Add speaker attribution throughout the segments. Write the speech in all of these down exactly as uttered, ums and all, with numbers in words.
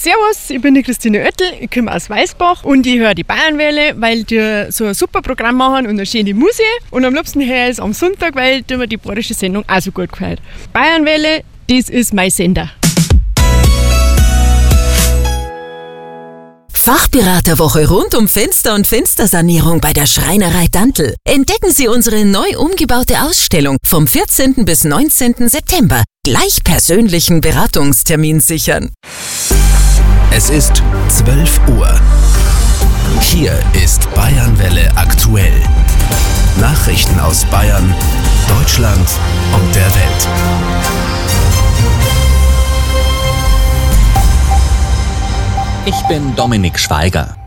Speaker 1: Servus, ich bin die Christine Oettel, ich komme aus Weißbach und ich höre die Bayernwelle, weil die so ein super Programm machen und eine schöne Musik. Und am liebsten höre ich es am Sonntag, weil mir die bayerische Sendung auch so gut gefällt. Bayernwelle, das ist mein Sender.
Speaker 2: Fachberaterwoche rund um Fenster und Fenstersanierung bei der Schreinerei Dantl. Entdecken Sie unsere neu umgebaute Ausstellung vom vierzehnten bis neunzehnten September. Gleich persönlichen Beratungstermin sichern.
Speaker 3: Es ist zwölf Uhr. Hier ist Bayernwelle aktuell. Nachrichten aus Bayern, Deutschland und der Welt.
Speaker 4: Ich bin Dominik Schweiger.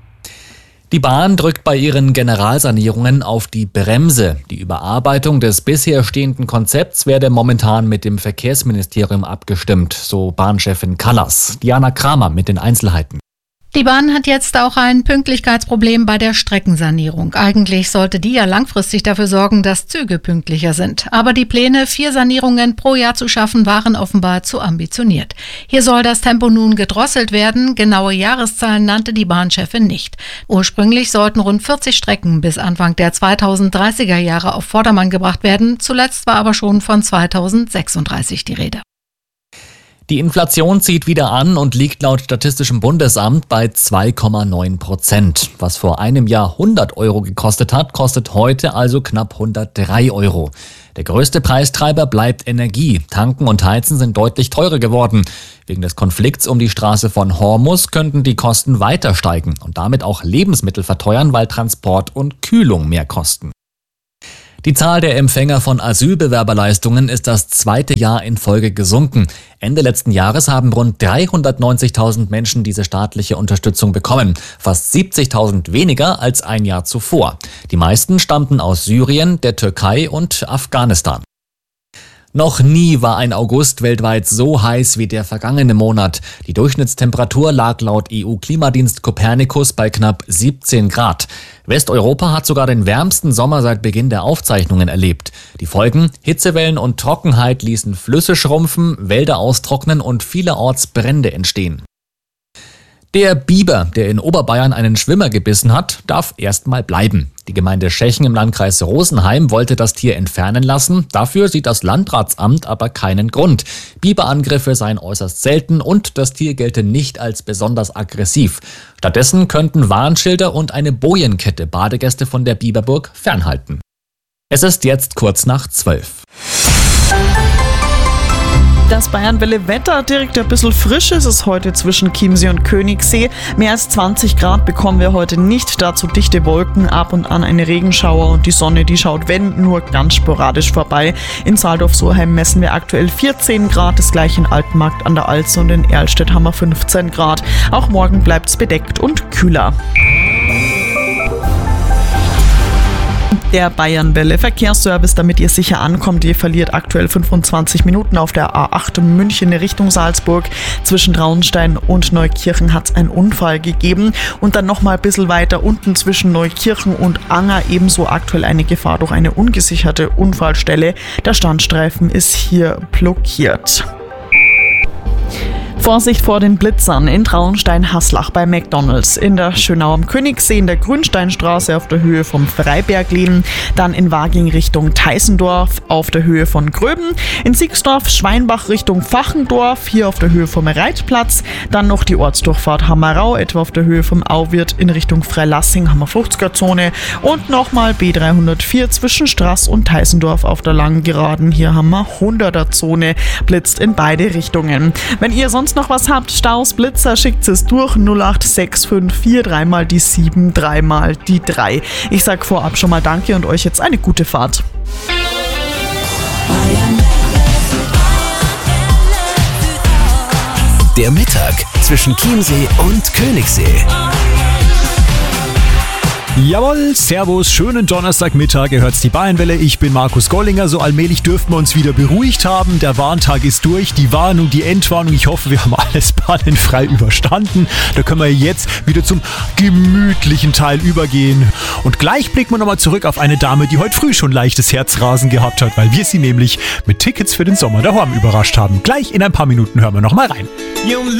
Speaker 4: Die Bahn drückt bei ihren Generalsanierungen auf die Bremse. Die Überarbeitung des bisher stehenden Konzepts werde momentan mit dem Verkehrsministerium abgestimmt, so Bahnchefin Kallas. Diana Kramer mit den Einzelheiten.
Speaker 5: Die Bahn hat jetzt auch ein Pünktlichkeitsproblem bei der Streckensanierung. Eigentlich sollte die ja langfristig dafür sorgen, dass Züge pünktlicher sind. Aber die Pläne, vier Sanierungen pro Jahr zu schaffen, waren offenbar zu ambitioniert. Hier soll das Tempo nun gedrosselt werden. Genaue Jahreszahlen nannte die Bahnchefin nicht. Ursprünglich sollten rund vierzig Strecken bis Anfang der zweitausenddreißiger Jahre auf Vordermann gebracht werden. Zuletzt war aber schon von zweitausendsechsunddreißig die Rede.
Speaker 4: Die Inflation zieht wieder an und liegt laut Statistischem Bundesamt bei zwei Komma neun Prozent. Was vor einem Jahr hundert Euro gekostet hat, kostet heute also knapp hundertdrei Euro. Der größte Preistreiber bleibt Energie. Tanken und Heizen sind deutlich teurer geworden. Wegen des Konflikts um die Straße von Hormuz könnten die Kosten weiter steigen und damit auch Lebensmittel verteuern, weil Transport und Kühlung mehr kosten. Die Zahl der Empfänger von Asylbewerberleistungen ist das zweite Jahr in Folge gesunken. Ende letzten Jahres haben rund dreihundertneunzigtausend Menschen diese staatliche Unterstützung bekommen. Fast siebzigtausend weniger als ein Jahr zuvor. Die meisten stammten aus Syrien, der Türkei und Afghanistan. Noch nie war ein August weltweit so heiß wie der vergangene Monat. Die Durchschnittstemperatur lag laut E U-Klimadienst Copernicus bei knapp siebzehn Grad. Westeuropa hat sogar den wärmsten Sommer seit Beginn der Aufzeichnungen erlebt. Die Folgen: Hitzewellen und Trockenheit ließen Flüsse schrumpfen, Wälder austrocknen und vielerorts Brände entstehen. Der Biber, der in Oberbayern einen Schwimmer gebissen hat, darf erstmal bleiben. Die Gemeinde Schechen im Landkreis Rosenheim wollte das Tier entfernen lassen. Dafür sieht das Landratsamt aber keinen Grund. Biberangriffe seien äußerst selten und das Tier gelte nicht als besonders aggressiv. Stattdessen könnten Warnschilder und eine Bojenkette Badegäste von der Biberburg fernhalten. Es ist jetzt kurz nach zwölf.
Speaker 6: Das Bayernwelle-Wetter, direkt ein bisschen frisch ist es heute zwischen Chiemsee und Königssee. Mehr als zwanzig Grad bekommen wir heute nicht, dazu dichte Wolken, ab und an eine Regenschauer und die Sonne, die schaut, wenn, nur ganz sporadisch vorbei. In Saldorf-Surheim messen wir aktuell vierzehn Grad, das gleiche in Altenmarkt an der Alz und in Erlstedt haben wir fünfzehn Grad. Auch morgen bleibt es bedeckt und kühler. Der Bayernwelle Verkehrsservice, damit ihr sicher ankommt. Ihr verliert aktuell fünfundzwanzig Minuten auf der A acht in München Richtung Salzburg. Zwischen Traunstein und Neukirchen hat es einen Unfall gegeben. Und dann nochmal ein bisschen weiter unten zwischen Neukirchen und Anger ebenso aktuell eine Gefahr durch eine ungesicherte Unfallstelle. Der Standstreifen ist hier blockiert. Vorsicht vor den Blitzern in Traunstein-Haslach bei McDonalds, in der Schönau am Königssee, in der Grünsteinstraße auf der Höhe vom Freiberglehn, dann in Waging Richtung Teisendorf auf der Höhe von Gröben, in Sixdorf Schweinbach Richtung Fachendorf, hier auf der Höhe vom Reitplatz, dann noch die Ortsdurchfahrt Hammerau, etwa auf der Höhe vom Auwirt in Richtung Freilassing, haben wir fünfziger-Zone und nochmal B dreihundertvier zwischen Straß und Teisendorf auf der langen Geraden, hier haben wir hunderter-Zone, blitzt in beide Richtungen. Wenn ihr sonst noch was habt, Staus, Blitzer, schickt es durch null acht sechs fünf vier drei mal die sieben, drei mal die drei. Ich sag vorab schon mal Danke und euch jetzt eine gute Fahrt.
Speaker 3: Der Mittag zwischen Chiemsee und Königssee.
Speaker 7: Jawohl, servus, schönen Donnerstagmittag, ihr hört's die Bayernwelle, ich bin Markus Gollinger, so allmählich dürften wir uns wieder beruhigt haben, der Warntag ist durch, die Warnung, die Endwarnung, ich hoffe, wir haben alles pannenfrei überstanden, da können wir jetzt wieder zum gemütlichen Teil übergehen und gleich blicken wir nochmal zurück auf eine Dame, die heute früh schon leichtes Herzrasen gehabt hat, weil wir sie nämlich mit Tickets für den Sommer daheim überrascht haben. Gleich in ein paar Minuten hören wir nochmal rein.